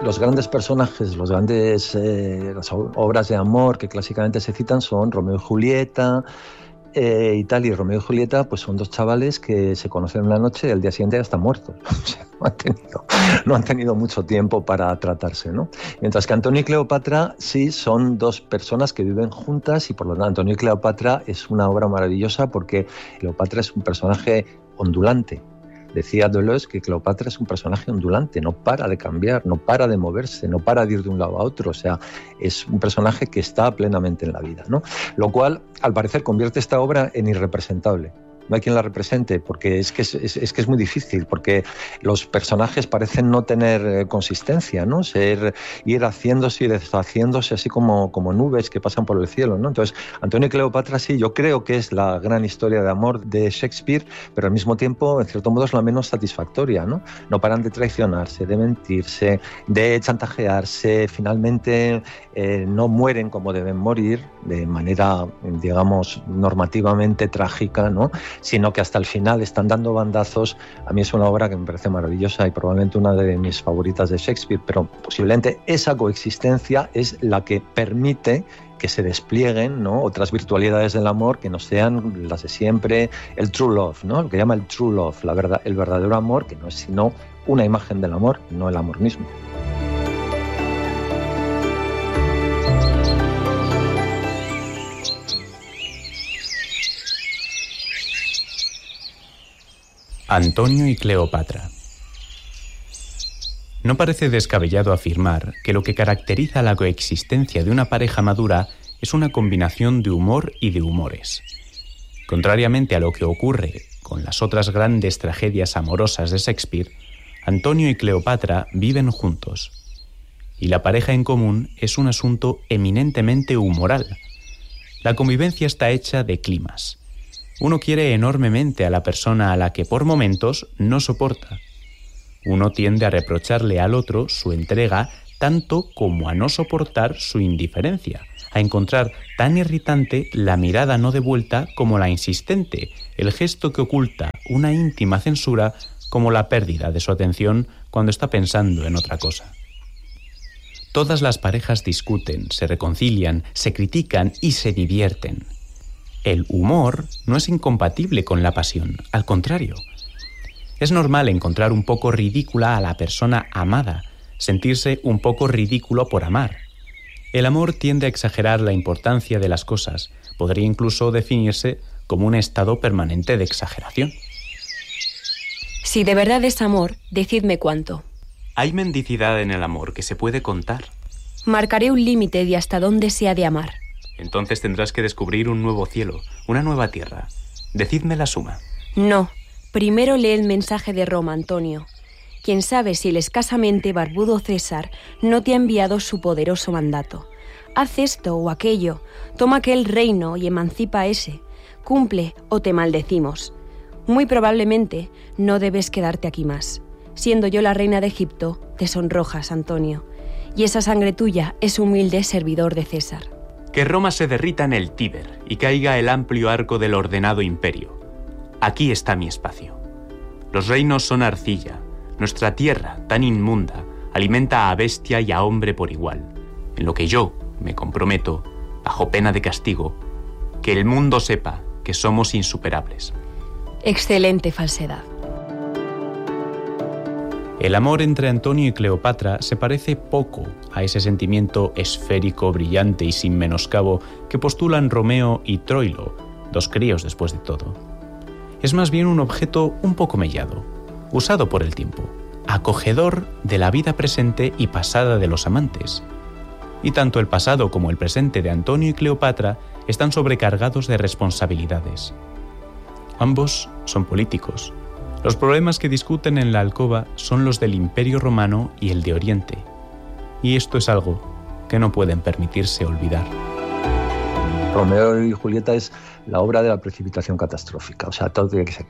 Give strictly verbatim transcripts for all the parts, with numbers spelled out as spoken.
los grandes personajes, los grandes, eh, las obras de amor que clásicamente se citan son Romeo y Julieta, Eh, y tal, y Romeo y Julieta pues son dos chavales que se conocen una noche y al día siguiente ya están muertos. O sea, no han tenido, no han tenido mucho tiempo para tratarse, ¿no? Mientras que Antonio y Cleopatra sí son dos personas que viven juntas, y por lo tanto Antonio y Cleopatra es una obra maravillosa porque Cleopatra es un personaje ondulante. Decía Deleuze que Cleopatra es un personaje ondulante, no para de cambiar, no para de moverse, no para de ir de un lado a otro, o sea, es un personaje que está plenamente en la vida, ¿no? Lo cual, al parecer, convierte esta obra en irrepresentable. No hay quien la represente, porque es que es, es, es que es muy difícil, porque los personajes parecen no tener eh, consistencia, ¿no? Ser, ir haciéndose y deshaciéndose así como, como nubes que pasan por el cielo, ¿no? Entonces, Antonio y Cleopatra sí, yo creo que es la gran historia de amor de Shakespeare, pero al mismo tiempo, en cierto modo, es la menos satisfactoria, ¿no? No paran de traicionarse, de mentirse, de chantajearse, finalmente eh, no mueren como deben morir, de manera, digamos, normativamente trágica, ¿no? Sino que hasta el final están dando bandazos. A mí es una obra que me parece maravillosa y probablemente una de mis favoritas de Shakespeare, pero posiblemente esa coexistencia es la que permite que se desplieguen, ¿no?, otras virtualidades del amor que no sean las de siempre, el true love, ¿no?, lo que llama el true love, la verdad, el verdadero amor, que no es sino una imagen del amor, no el amor mismo. Antonio y Cleopatra. No parece descabellado afirmar que lo que caracteriza la coexistencia de una pareja madura es una combinación de humor y de humores. Contrariamente a lo que ocurre con las otras grandes tragedias amorosas de Shakespeare, Antonio y Cleopatra viven juntos, y la pareja en común es un asunto eminentemente humoral. La convivencia está hecha de climas. Uno quiere enormemente a la persona a la que por momentos no soporta. Uno tiende a reprocharle al otro su entrega tanto como a no soportar su indiferencia, a encontrar tan irritante la mirada no devuelta como la insistente, el gesto que oculta una íntima censura como la pérdida de su atención cuando está pensando en otra cosa. Todas las parejas discuten, se reconcilian, se critican y se divierten. El humor no es incompatible con la pasión, al contrario. Es normal encontrar un poco ridícula a la persona amada, sentirse un poco ridículo por amar. El amor tiende a exagerar la importancia de las cosas, podría incluso definirse como un estado permanente de exageración. Si de verdad es amor, decidme cuánto. ¿Hay mendicidad en el amor que se puede contar? Marcaré un límite de hasta dónde se ha de amar. Entonces tendrás que descubrir un nuevo cielo, una nueva tierra. Decidme la suma. No, primero lee el mensaje de Roma, Antonio. Quién sabe si el escasamente barbudo César no te ha enviado su poderoso mandato. Haz esto o aquello, toma aquel reino y emancipa a ese. Cumple o te maldecimos. Muy probablemente no debes quedarte aquí más. Siendo yo la reina de Egipto, te sonrojas, Antonio. Y esa sangre tuya es humilde servidor de César. Que Roma se derrita en el Tíber y caiga el amplio arco del ordenado imperio. Aquí está mi espacio. Los reinos son arcilla. Nuestra tierra, tan inmunda, alimenta a bestia y a hombre por igual. En lo que yo me comprometo, bajo pena de castigo, que el mundo sepa que somos insuperables. Excelente falsedad. El amor entre Antonio y Cleopatra se parece poco a ese sentimiento esférico, brillante y sin menoscabo que postulan Romeo y Troilo, dos críos después de todo. Es más bien un objeto un poco mellado, usado por el tiempo, acogedor de la vida presente y pasada de los amantes. Y tanto el pasado como el presente de Antonio y Cleopatra están sobrecargados de responsabilidades. Ambos son políticos. Los problemas que discuten en la alcoba son los del Imperio Romano y el de Oriente. Y esto es algo que no pueden permitirse olvidar. Romeo y Julieta es la obra de la precipitación catastrófica, o sea, todo tiene que ser ya.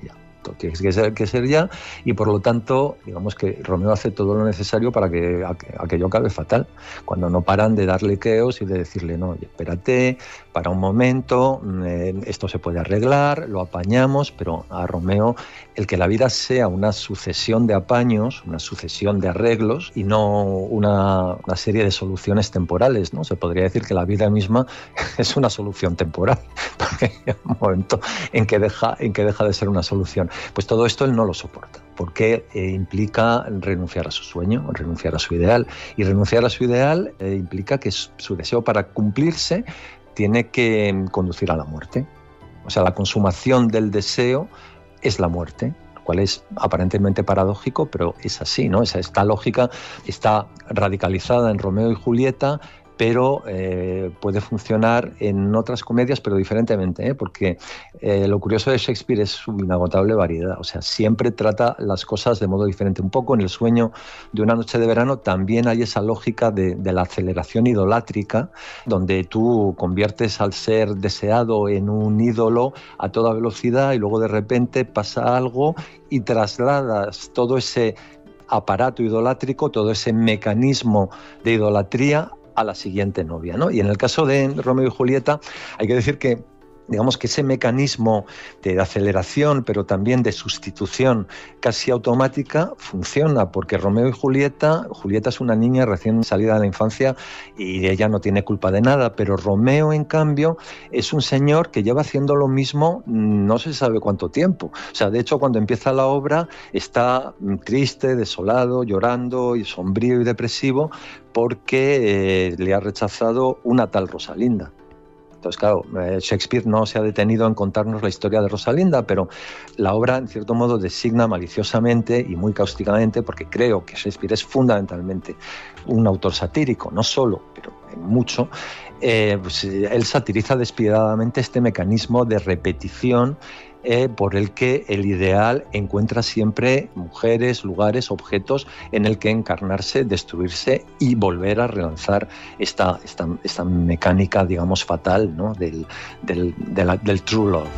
esto, tiene que ser, que ser ya, y por lo tanto, digamos que Romeo hace todo lo necesario para que aquello acabe fatal, cuando no paran de darle queos y de decirle, no, espérate, para un momento, eh, esto se puede arreglar, lo apañamos, pero a Romeo el que la vida sea una sucesión de apaños, una sucesión de arreglos y no una, una serie de soluciones temporales, ¿no? Se podría decir que la vida misma es una solución temporal, porque hay un momento en que deja, en que deja de ser una solución. Pues todo esto él no lo soporta, porque eh, implica renunciar a su sueño, renunciar a su ideal, y renunciar a su ideal eh, implica que su, su deseo para cumplirse tiene que conducir a la muerte. O sea, la consumación del deseo es la muerte, lo cual es aparentemente paradójico, pero es así, ¿no? Esa, esta lógica está radicalizada en Romeo y Julieta, pero eh, puede funcionar en otras comedias, pero diferentemente, ¿eh? Porque eh, lo curioso de Shakespeare es su inagotable variedad, o sea, siempre trata las cosas de modo diferente. Un poco en El sueño de una noche de verano también hay esa lógica de, de la aceleración idolátrica, donde tú conviertes al ser deseado en un ídolo a toda velocidad y luego de repente pasa algo y trasladas todo ese aparato idolátrico, todo ese mecanismo de idolatría a la siguiente novia, ¿no? Y en el caso de Romeo y Julieta hay que decir que, digamos que ese mecanismo de aceleración, pero también de sustitución casi automática, funciona, porque Romeo y Julieta, Julieta es una niña recién salida de la infancia y ella no tiene culpa de nada, pero Romeo, en cambio, es un señor que lleva haciendo lo mismo no se sabe cuánto tiempo. O sea, de hecho, cuando empieza la obra está triste, desolado, llorando y sombrío y depresivo porque eh, le ha rechazado una tal Rosalinda. Entonces, claro, Shakespeare no se ha detenido en contarnos la historia de Rosalinda, pero la obra, en cierto modo, designa maliciosamente y muy cáusticamente, porque creo que Shakespeare es fundamentalmente un autor satírico, no solo, pero mucho, eh, pues, él satiriza despiadadamente este mecanismo de repetición Eh, por el que el ideal encuentra siempre mujeres, lugares, objetos en el que encarnarse, destruirse y volver a relanzar esta, esta, esta mecánica, digamos, fatal, ¿no? del, del, de la, del true love.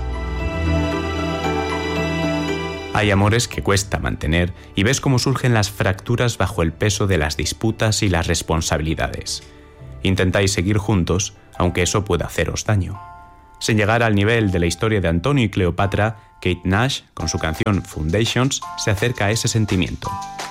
Hay amores que cuesta mantener y ves cómo surgen las fracturas bajo el peso de las disputas y las responsabilidades. Intentáis seguir juntos, aunque eso pueda haceros daño. Sin llegar al nivel de la historia de Antonio y Cleopatra, Kate Nash, con su canción Foundations, se acerca a ese sentimiento.